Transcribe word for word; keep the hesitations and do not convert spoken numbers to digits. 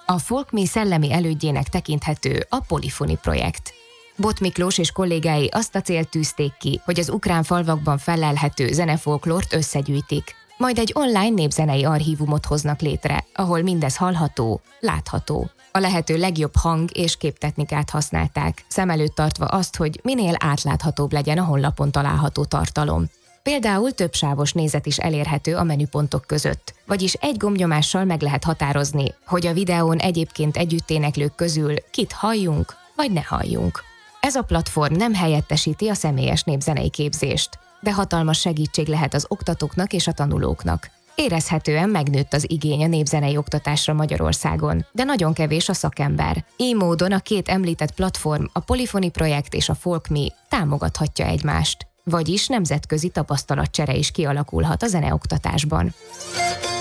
A Folkme szellemi elődjének tekinthető a Polyphony projekt. Bot Miklós és kollégái azt a célt tűzték ki, hogy az ukrán falvakban fellelhető zenefolklort összegyűjtik, majd egy online népzenei archívumot hoznak létre, ahol mindez hallható, látható. A lehető legjobb hang- és képtechnikát használták, szem előtt tartva azt, hogy minél átláthatóbb legyen a honlapon található tartalom. Például többsávos nézet is elérhető a menüpontok között, vagyis egy gombnyomással meg lehet határozni, hogy a videón egyébként együtt éneklők közül kit halljunk, vagy ne halljunk. Ez a platform nem helyettesíti a személyes népzenei képzést, de hatalmas segítség lehet az oktatóknak és a tanulóknak. Érezhetően megnőtt az igény a népzenei oktatásra Magyarországon, de nagyon kevés a szakember. Így módon a két említett platform, a Polyphony projekt és a Folkme támogathatja egymást, vagyis nemzetközi tapasztalatcsere is kialakulhat a zeneoktatásban.